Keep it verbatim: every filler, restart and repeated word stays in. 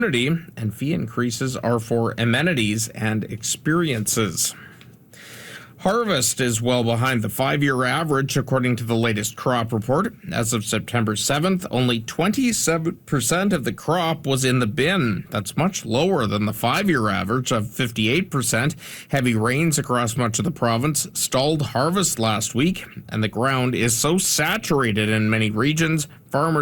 and fee increases are for amenities and experiences. Harvest is well behind the five-year average, according to the latest crop report. As of September seventh, only twenty-seven percent of the crop was in the bin. That's much lower than the five-year average of fifty-eight percent. Heavy rains across much of the province stalled harvest last week, and the ground is so saturated in many regions, farmers